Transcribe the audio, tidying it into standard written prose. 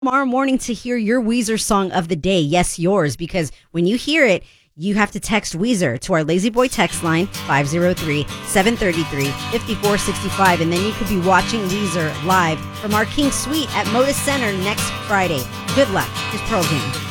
tomorrow morning to hear your Weezer song of the day. Yes, yours, because when you hear it, you have to text Weezer to our Lazy Boy text line, 503-733-5465, and then you could be watching Weezer live from our King Suite at Moda Center next Friday. Good luck. Here's Pearl Jam.